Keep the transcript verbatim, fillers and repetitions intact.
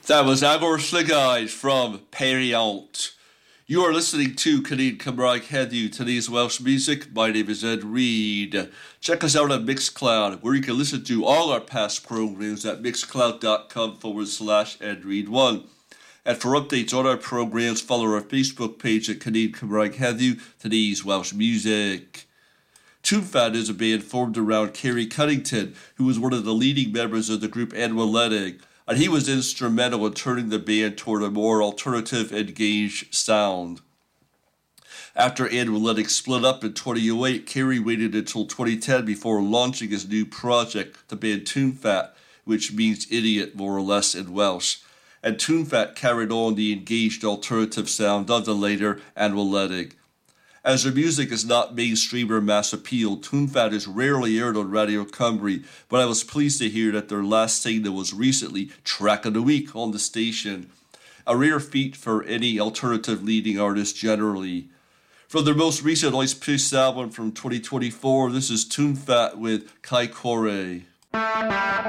That was Agor Sligide from Periant. You are listening to Canadian Cymraeg Heddiw, today's Welsh music. My name is Ed Reed. Check us out on Mixcloud, where you can listen to all our past programs at mixcloud.com forward slash Ed Reed one. And for updates on our programs, follow our Facebook page at Canadian Cymraeg Heddiw, today's Welsh music. Toonfat is a band formed around Kerry Cunnington, who was one of the leading members of the group Anweledig, and he was instrumental in turning the band toward a more alternative, engaged sound. After Anweledig split up in twenty oh eight, Kerry waited until twenty ten before launching his new project, the band Toonfat, which means idiot more or less in Welsh. And Toonfat carried on the engaged alternative sound of the later Anweledig. As their music is not mainstream or mass appeal, Toonfat is rarely aired on Radio Cymru, but I was pleased to hear that their last single was recently Track of the Week on the station, a rare feat for any alternative leading artist generally. From their most recent Oes Puss album from twenty twenty-four, this is Toonfat with Kai Kore.